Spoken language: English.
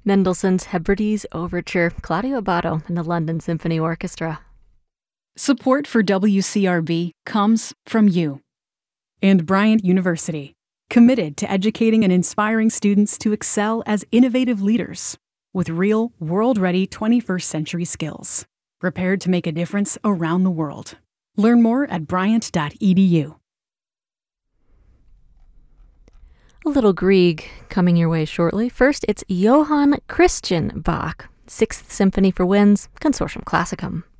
Mendelssohn's Hebrides Overture, Claudio Abbado and the London Symphony Orchestra. Support for WCRB comes from you. And Bryant University, committed to educating and inspiring students to excel as innovative leaders with real, world-ready 21st century skills, prepared to make a difference around the world. Learn more at bryant.edu. A little Grieg coming your way shortly. First, it's Johann Christian Bach, Sixth Symphony for Winds, Consortium Classicum.